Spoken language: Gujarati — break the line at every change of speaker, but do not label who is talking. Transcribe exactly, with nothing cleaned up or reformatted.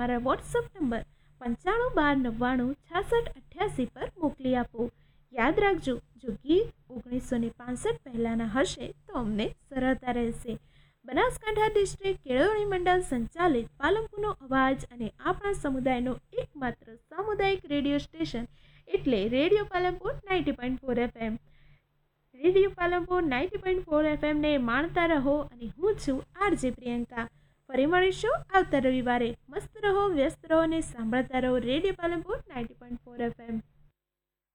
અમારા વોટ્સઅપ નંબર પંચાણું બાર નવ્વાણું છાસઠ અઠ્યાસી પર મોકલી આપો. યાદ રાખજો, જો ગીત ઓગણીસો ને પાસઠ પહેલાંના હશે તો અમને સરળતા રહેશે. બનાસકાંઠા ડિસ્ટ્રિક્ટ કેળવણી મંડળ સંચાલિત પાલનપુરનો અવાજ અને આપણા સમુદાયનો એકમાત્ર સામુદાયિક રેડિયો સ્ટેશન એટલે radio Palanpur ninety point four FM. Radio Palanpur ninety point four એફએમને માણતા રહો અને હું છું આરજે પ્રિયંકા. ફરી મળીશું આવતા રવિવારે. મસ્ત રહો, વ્યસ્ત રહો અને સાંભળતા રહો radio Palanpur ninety point four FM.